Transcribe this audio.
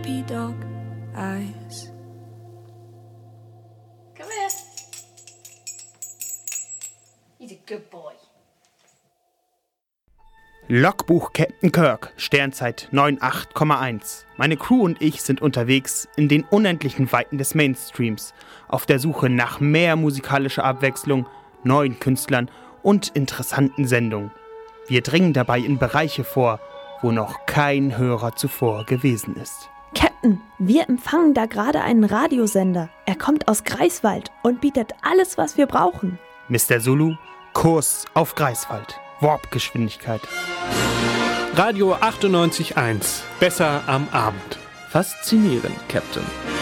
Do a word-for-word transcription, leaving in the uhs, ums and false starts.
puppy dog eyes. Come here. He's a good boy. Logbuch Captain Kirk, Sternzeit neun acht Komma eins. Meine Crew und ich sind unterwegs in den unendlichen Weiten des Mainstreams, auf der Suche nach mehr musikalischer Abwechslung, neuen Künstlern und interessanten Sendungen. Wir dringen dabei in Bereiche vor, wo noch kein Hörer zuvor gewesen ist. Captain, wir empfangen da gerade einen Radiosender. Er kommt aus Greifswald und bietet alles, was wir brauchen. Mister Zulu, Kurs auf Greifswald. Warpgeschwindigkeit. Radio achtundneunzig Komma eins. Besser am Abend. Faszinierend, Captain.